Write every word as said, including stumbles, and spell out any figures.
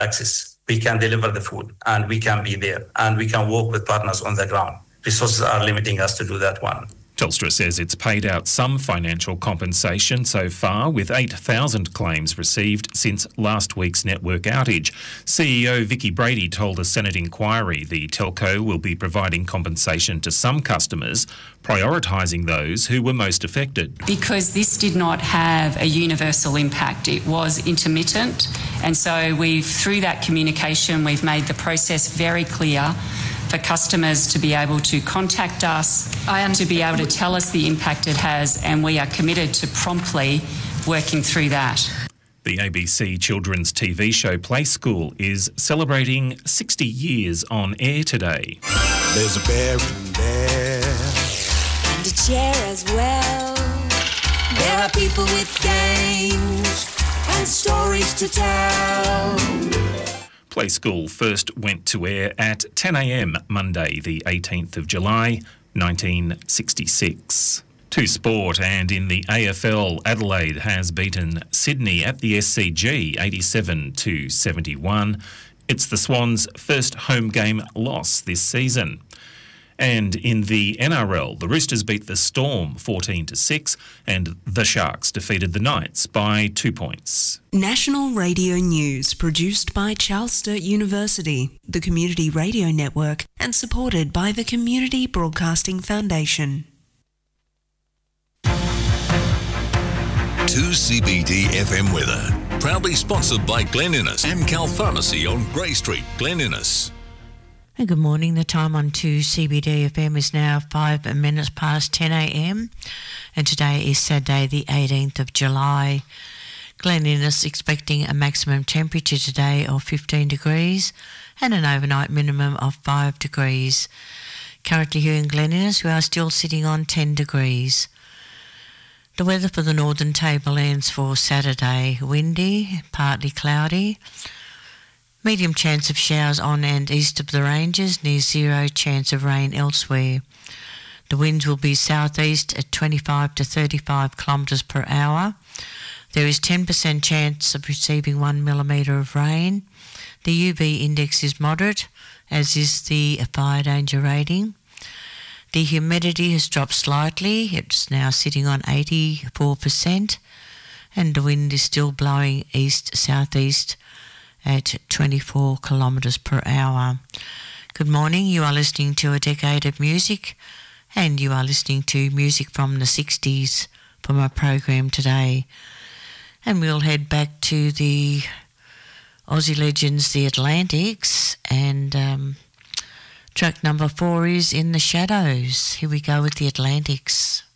access. We can deliver the food and we can be there and we can work with partners on the ground. Resources are limiting us to do that one. Telstra says it's paid out some financial compensation so far, with eight thousand claims received since last week's network outage. C E O Vicky Brady told a Senate inquiry the telco will be providing compensation to some customers, prioritising those who were most affected. Because this did not have a universal impact, it was intermittent, and so we've, through that communication, we've made the process very clear for customers to be able to contact us, to be able to tell us the impact it has, and we are committed to promptly working through that. The A B C children's T V show Play School is celebrating sixty years on air today. There's a bear in there, and a chair as well. There are people with games and stories to tell. Play School first went to air at ten a m Monday the eighteenth of July nineteen sixty-six. To sport, and in the A F L, Adelaide has beaten Sydney at the S C G eighty-seven to seventy-one. It's the Swans' first home game loss this season. And in the N R L, the Roosters beat the Storm fourteen to six and the Sharks defeated the Knights by two points. National Radio News, produced by Charles Sturt University, the Community Radio Network, and supported by the Community Broadcasting Foundation. two C B D F M weather, proudly sponsored by Glen Innes and Cal Pharmacy on Grey Street, Glen Innes. And good morning. The time on two C B D F M is now five minutes past ten a m and today is Saturday the eighteenth of July. Glen Innes expecting a maximum temperature today of fifteen degrees and an overnight minimum of five degrees. Currently here in Glen Innes we are still sitting on ten degrees. The weather for the Northern Tablelands for Saturday: windy, partly cloudy. Medium chance of showers on and east of the ranges, near zero chance of rain elsewhere. The winds will be southeast at twenty-five to thirty-five kilometres per hour. There is ten percent chance of receiving one millimetre of rain. The U V index is moderate, as is the fire danger rating. The humidity has dropped slightly. It's now sitting on eighty-four percent, and the wind is still blowing east-southeast at twenty-four kilometres per hour. Good morning. You are listening to A Decade of Music, and you are listening to music from the sixties for my program today. And we'll head back to the Aussie legends, the Atlantics, and um, track number four is In the Shadows. Here we go with the Atlantics.